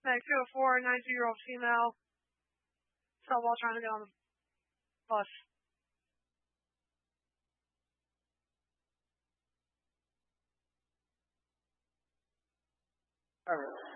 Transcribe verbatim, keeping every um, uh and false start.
Meg two oh four, nineteen-year-old female, saw while trying to get on the bus. All right.